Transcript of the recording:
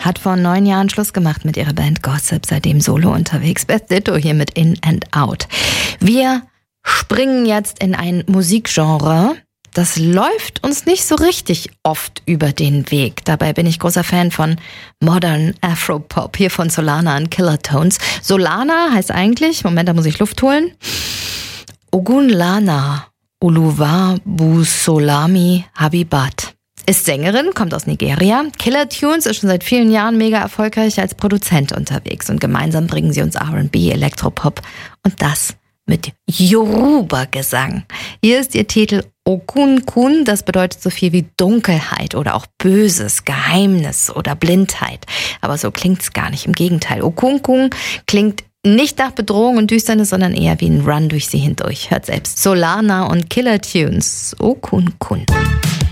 hat vor 9 Jahren Schluss gemacht mit ihrer Band Gossip, seitdem solo unterwegs. Beth Ditto hier mit In and Out. Wir springen jetzt in ein Musikgenre, das läuft uns nicht so richtig oft über den Weg. Dabei bin ich großer Fan von Modern Afropop, hier von Solana und Killer Tones. Solana heißt eigentlich, Moment, da muss ich Luft holen, Ogunlana Oluwabusolami Habibat. Ist Sängerin, kommt aus Nigeria. Killer Tunes ist schon seit vielen Jahren mega erfolgreich als Produzent unterwegs. Und gemeinsam bringen sie uns R&B, Elektropop und das mit Yoruba-Gesang. Hier ist ihr Titel Okunkun, das bedeutet so viel wie Dunkelheit oder auch Böses, Geheimnis oder Blindheit. Aber so klingt's gar nicht, im Gegenteil. Okunkun klingt nicht nach Bedrohung und Düsternis, sondern eher wie ein Run durch sie hindurch. Hört selbst. Solana und Killer Tunes, Okunkun.